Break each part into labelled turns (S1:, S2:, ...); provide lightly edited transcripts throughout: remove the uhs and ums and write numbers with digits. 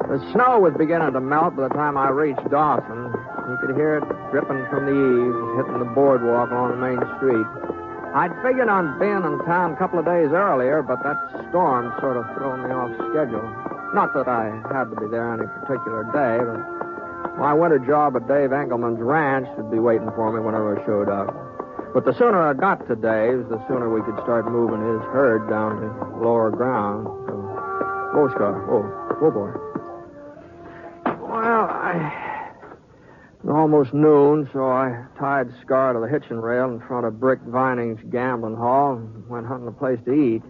S1: The snow was beginning to melt by the time I reached Dawson. You could hear it dripping from the eaves, hitting the boardwalk along the main street. I'd figured on being in town a couple of days earlier, but that storm sort of threw me off schedule. Not that I had to be there any particular day, but my winter job at Dave Engelman's ranch would be waiting for me whenever I showed up. But the sooner I got to Dave's, the sooner we could start moving his herd down to lower ground. So, whoa, Scar. Whoa, boy. Well, it was almost noon, so I tied Scar to the hitching rail in front of Brick Vining's gambling hall and went hunting a place to eat.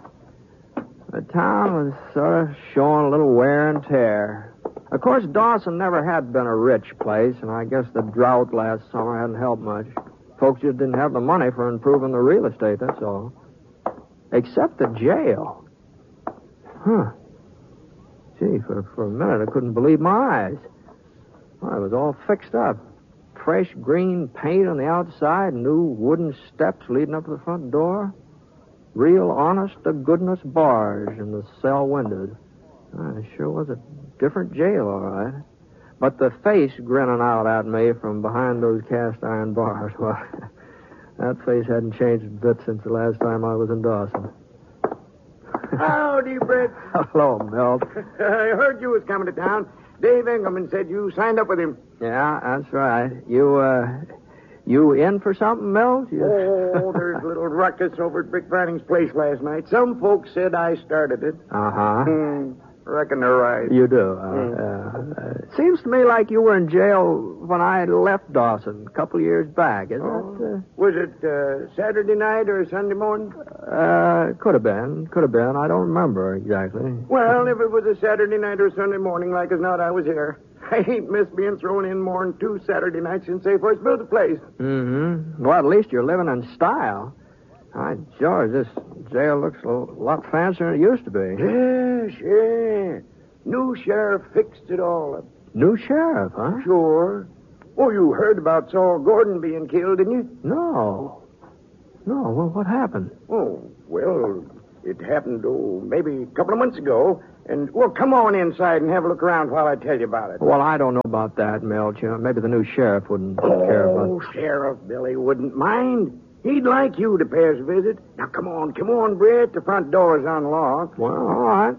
S1: The town was sort of showing a little wear and tear. Of course, Dawson never had been a rich place, and I guess the drought last summer hadn't helped much. Folks just didn't have the money for improving the real estate, that's all. Except the jail. Huh. Gee, for a minute I couldn't believe my eyes. Well, it was all fixed up. Fresh green paint on the outside, new wooden steps leading up to the front door. Real honest-to-goodness bars in the cell windows. It sure was a different jail, all right. But the face grinning out at me from behind those cast-iron bars, well, that face hadn't changed a bit since the last time I was in Dawson.
S2: Howdy, Britt.
S1: Hello, Milt.
S2: I heard you was coming to town. Dave Engelman said you signed up with him.
S1: Yeah, that's right. You in for something, Milt?
S2: Oh, there's a little ruckus over at Brick Vining's place last night. Some folks said I started it.
S1: Uh-huh.
S2: Reckon they're right.
S1: You do. It seems to me like you were in jail when I left Dawson a couple of years back. Is that?
S2: Was it Saturday night or Sunday morning?
S1: Could have been. I don't remember exactly.
S2: Well, if it was a Saturday night or Sunday morning, like as not, I was here. I ain't missed being thrown in more than 2 Saturday nights since they first built the place.
S1: Mm-hmm. Well, at least you're living in style. George, this jail looks a lot fancier than it used to be.
S2: Yes, yeah. New sheriff fixed it all up.
S1: New sheriff, huh?
S2: Sure. Oh, you heard about Saul Gordon being killed, didn't you?
S1: No. Well, what happened?
S2: Oh, well, it happened, maybe a couple of months ago. And, well, come on inside and have a look around while I tell you about it.
S1: Well, I don't know about that, Milt. You know, maybe the new sheriff wouldn't care about it.
S2: Oh, Sheriff Billy wouldn't mind. He'd like you to pay us a visit. Now, come on, Britt. The front door's unlocked.
S1: Well, all right.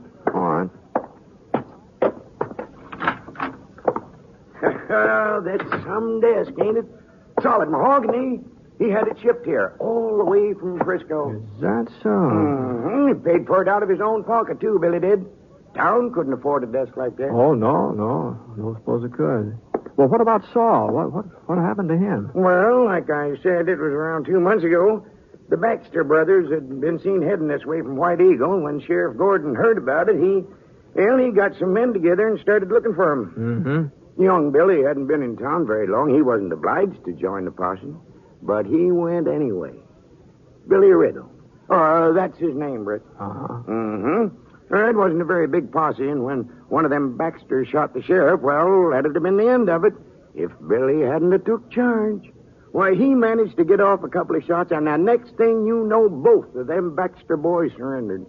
S2: That's some desk, ain't it? Solid mahogany. He had it shipped here, all the way from Frisco.
S1: Is that so?
S2: Mm-hmm. He paid for it out of his own pocket, too, Billy did. Town couldn't afford a desk like that.
S1: Oh, no. Don't suppose it could. Well, what about Saul? What happened to him?
S2: Well, like I said, it was around 2 months ago. The Baxter brothers had been seen heading this way from White Eagle. When Sheriff Gordon heard about it, he got some men together and started looking for him.
S1: Mm-hmm.
S2: Young Billy hadn't been in town very long. He wasn't obliged to join the posse, but he went anyway. Billy Riddle. That's his name, Britt.
S1: Uh-huh.
S2: Mm-hmm. It wasn't a very big posse, and when one of them Baxters shot the sheriff, well, that'd have been the end of it if Billy hadn't have took charge. Why, he managed to get off a couple of shots, and the next thing you know, both of them Baxter boys surrendered.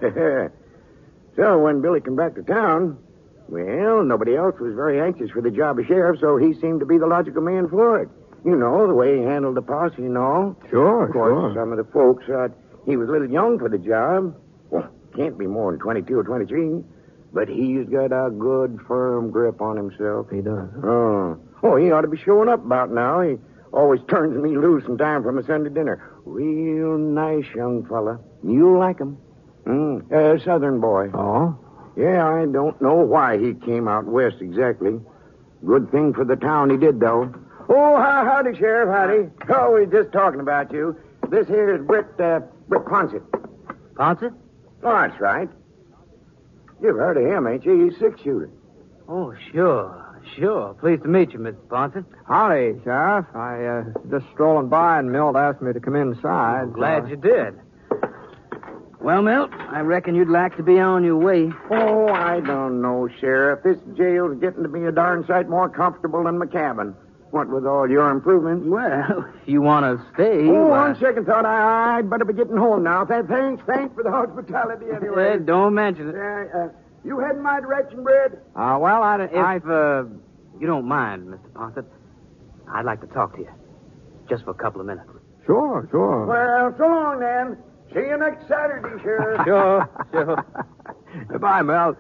S2: So when Billy come back to town, well, nobody else was very anxious for the job of sheriff, so he seemed to be the logical man for it. You know, the way he handled the posse and all.
S1: Sure,
S2: Of course, some of the folks thought he was a little young for the job. Well, can't be more than 22 or 23. But he's got a good, firm grip on himself.
S1: He does.
S2: Oh, he ought to be showing up about now. He always turns me loose in time for my Sunday dinner. Real nice young fella. You'll like him. Southern boy.
S1: Oh?
S2: Yeah, I don't know why he came out west exactly. Good thing for the town he did, though. Oh, howdy, Sheriff, howdy. Oh, we're just talking about you. This here is Britt Ponset.
S3: Ponset?
S2: Oh, that's right. You've heard of him, ain't you? He's 6-shooter.
S3: Oh, sure. Pleased to meet you, Mr. Ponset.
S1: Howdy, Sheriff. I just strolling by and Milt asked me to come inside.
S3: Glad you did. Well, Milt, I reckon you'd like to be on your way.
S2: Oh, I don't know, Sheriff. This jail's getting to be a darn sight more comfortable than my cabin. What with all your improvements?
S3: Well, if you want to stay...
S2: Oh, on second thought, I'd better be getting home now. Thanks for the hospitality anyway.
S3: Don't mention it.
S2: You heading my direction, Brad?
S1: Well,
S3: If you don't mind, Mr. Ponset, I'd like to talk to you. Just for a couple of minutes.
S1: Sure.
S2: Well, so long, then. See you next Saturday, Sheriff.
S3: Sure.
S1: Goodbye, Mel.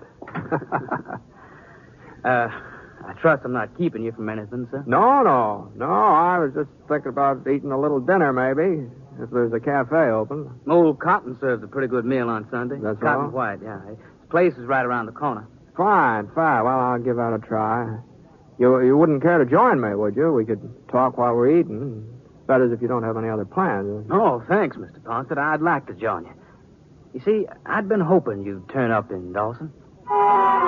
S3: I trust I'm not keeping you from anything, sir.
S1: No. I was just thinking about eating a little dinner, maybe, if there's a cafe open.
S3: Old Cotton serves a pretty good meal on Sunday.
S1: That's
S3: Cotton
S1: all?
S3: White, yeah. His place is right around the corner.
S1: Fine. Well, I'll give that a try. You wouldn't care to join me, would you? We could talk while we're eating. That is, if you don't have any other plans.
S3: Oh, thanks, Mr. Ponset. I'd like to join you. You see, I'd been hoping you'd turn up in Dawson.